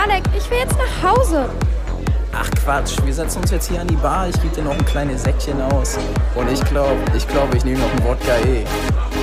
Alec, ich will jetzt nach Hause. Ach Quatsch, wir setzen uns jetzt hier an die Bar, ich gebe dir noch ein kleines Säckchen aus. Und ich glaube, ich nehme noch einen Wodka eh.